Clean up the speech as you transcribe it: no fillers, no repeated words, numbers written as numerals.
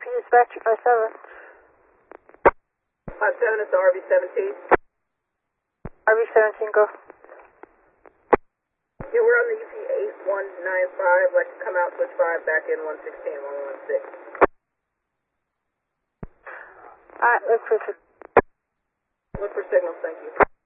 dispatch 57. 57 is the RV-17. RV-17, go. Yeah, we're on the UP 8195. Like to come out, switch 5, back in 116, 116. Alright, look for signals, thank you.